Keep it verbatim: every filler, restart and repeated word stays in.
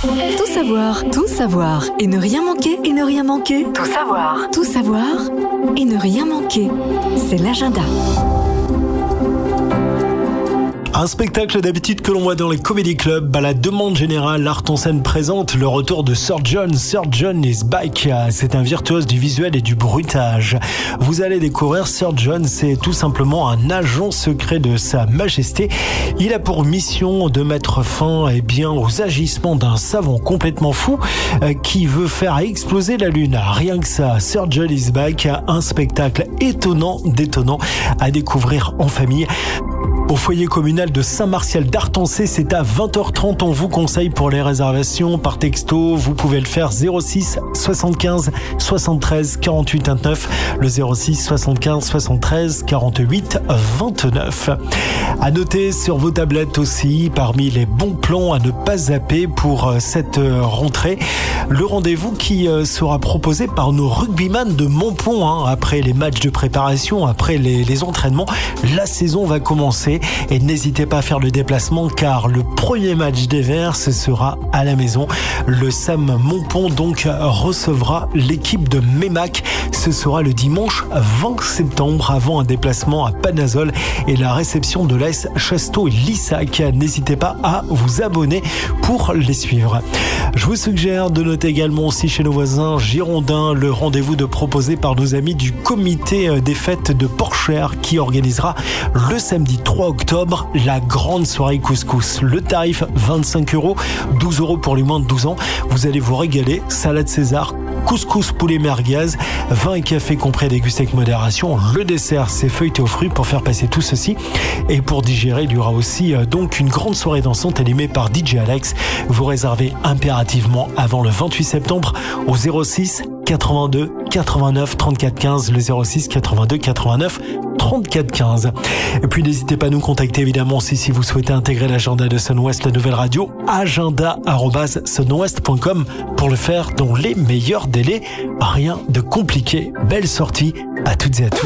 Tout savoir, tout savoir et ne rien manquer, et ne rien manquer. Tout savoir, tout savoir et ne rien manquer. C'est l'agenda. Un spectacle d'habitude que l'on voit dans les comedy clubs. À la demande générale, l'Art en scène présente le retour de Sir John. Sir John is back. C'est un virtuose du visuel et du bruitage. Vous allez découvrir Sir John, c'est tout simplement un agent secret de Sa Majesté. Il a pour mission de mettre fin eh bien, aux agissements d'un savant complètement fou euh, qui veut faire exploser la Lune. Rien que ça, Sir John is back, un spectacle étonnant, détonnant à découvrir en famille. Au foyer communal de Saint-Martial d'Artancé, c'est à vingt heures trente. On vous conseille pour les réservations par texto. Vous pouvez le faire zéro six soixante-quinze soixante-treize quarante-huit vingt-neuf. Le zéro six soixante-quinze soixante-treize quarante-huit vingt-neuf. À noter sur vos tablettes aussi, parmi les bons plans à ne pas zapper pour cette rentrée, le rendez-vous qui sera proposé par nos rugbyman de Montpont. Hein. Après les matchs de préparation, après les, les entraînements, la saison va commencer. Et n'hésitez pas à faire le déplacement car le premier match des Verts, ce sera à la maison. Le Sam Montpont donc recevra l'équipe de Mémac. Ce sera le dimanche vingt septembre avant un déplacement à Panazol et la réception de l'A S Chasteau et Lissac. N'hésitez pas à vous abonner pour les suivre. Je vous suggère de noter également aussi chez nos voisins girondins le rendez-vous de proposé par nos amis du comité des fêtes de Porchère qui organisera le samedi trois octobre la grande soirée couscous. Le tarif vingt-cinq euros, douze euros pour les moins de douze ans. Vous allez vous régaler, salade César, couscous poulet merguez, vin et café compris à déguster avec modération. Le dessert, c'est feuilleté aux fruits pour faire passer tout ceci. Et pour digérer, il y aura aussi euh, donc une grande soirée dansante animée par D J Alex. Vous réservez impérativement avant le vingt-huit septembre au zéro six quatre-vingt-deux quatre-vingt-neuf trente-quatre quinze, le zéro six quatre-vingt-deux quatre-vingt-neuf trente-quatre quinze. Et puis n'hésitez pas à nous contacter évidemment aussi si vous souhaitez intégrer l'agenda de Sunwest, la nouvelle radio, agenda arobase sunwest point com pour le faire dans les meilleurs délais. Rien de compliqué. Belle sortie à toutes et à tous.